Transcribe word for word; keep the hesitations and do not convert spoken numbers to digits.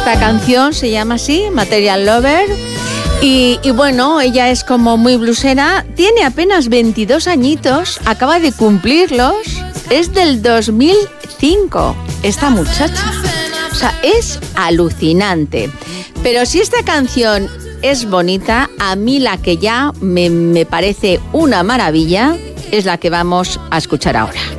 Esta canción se llama así, Material Lover. Y, y bueno, ella es como muy blusera, tiene apenas veintidós añitos, acaba de cumplirlos, es del dos mil cinco, esta muchacha. O sea, es alucinante. Pero si esta canción es bonita, a mí la que ya me, me parece una maravilla es la que vamos a escuchar ahora.